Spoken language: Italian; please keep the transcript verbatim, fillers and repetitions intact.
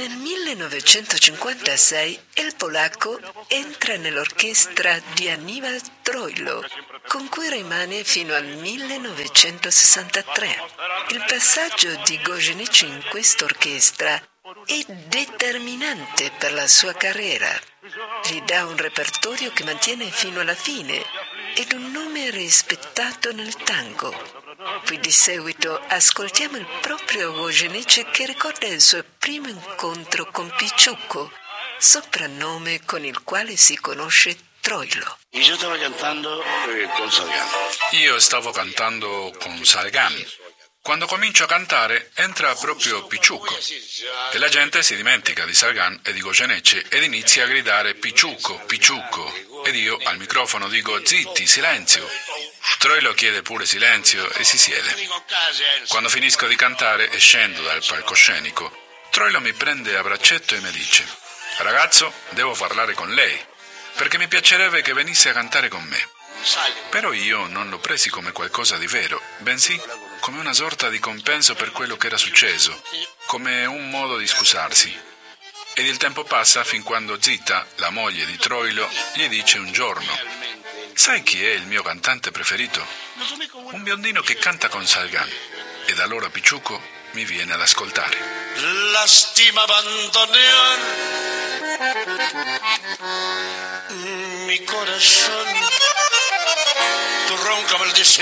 Nel millenovecentocinquantasei il polacco entra nell'orchestra di Aníbal Troilo, con cui rimane fino al millenovecentosessantatré. Il passaggio di Gojenic in quest'orchestra è determinante per la sua carriera. Gli dà un repertorio che mantiene fino alla fine ed un nome rispettato nel tango. Qui di seguito ascoltiamo il proprio Gojenic che ricorda il suo primo incontro con Picciucco, soprannome con il quale si conosce Troilo. Io stavo cantando eh, con Salgan. Io stavo cantando con Salgan. Quando comincio a cantare entra proprio Picciucco e la gente si dimentica di Salgan e di Gojenic ed inizia a gridare Picciucco, Picciucco, ed io al microfono dico zitti, silenzio. Troilo chiede pure silenzio e si siede. Quando finisco di cantare e scendo dal palcoscenico, Troilo mi prende a braccetto e mi dice: ragazzo, devo parlare con lei, perché mi piacerebbe che venisse a cantare con me. Però io non l'ho presi come qualcosa di vero, bensì come una sorta di compenso per quello che era successo, come un modo di scusarsi. Ed il tempo passa fin quando Zita, la moglie di Troilo, gli dice un giorno: sai chi è il mio cantante preferito? Un biondino che canta con Salgan. Ed allora Picciucco mi viene ad ascoltare. Lastima abandonar mi corazón. Tu ronca maldición